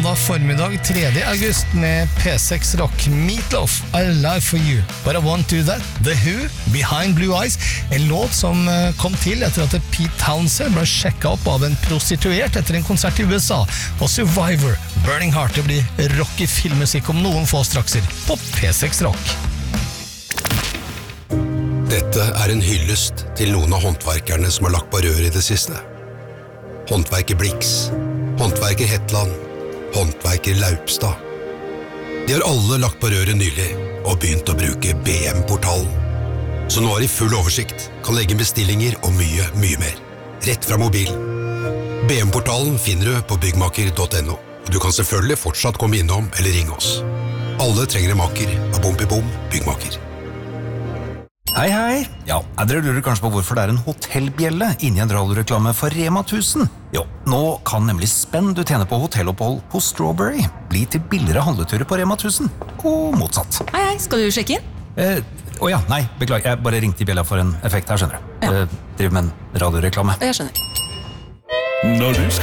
mandag formiddag 3. august med P6 Rock Meatloaf, I Lie For You, But I Won't Do That. The Who, Behind Blue Eyes, en låt som kom til etter at Pete Townsend ble sjekket opp av en prostituert etter en konsert i USA. Og Survivor, Burning Heart, det blir rock i filmmusikk om noen få strakser på P6 Rock. Dette en hyllest til noen av håndverkerne som har lagt på rør i det siste. Håndverker Blix, håndverker Hetland, håndverker Laupstad. De har alle lagt på røret nylig og begynt å bruke BM-portalen. Så nå har de full oversikt, kan legge bestillinger og mye, mye mer. Rett fra mobilen. BM-portalen finner du på byggmaker.no. Og du kan selvfølgelig fortsatt komme innom eller ringe oss. Alle trenger en maker av Bom Byggmaker. Hei, hei. Ja, dere lurer kanskje på hvorfor det en hotellbjelle inni en radioreklame for Rema 1000. Jo, nå kan nemlig spenn du tjener på hotellopphold hos Strawberry bli til billigere handleturer på Rema 1000, og motsatt. Hei, skal du sjekke inn? Nei, beklager, jeg bare ringte i bjella for en effekt her, skjønner du. Ja. Driver med en radioreklame. Jeg skjønner. Når du skal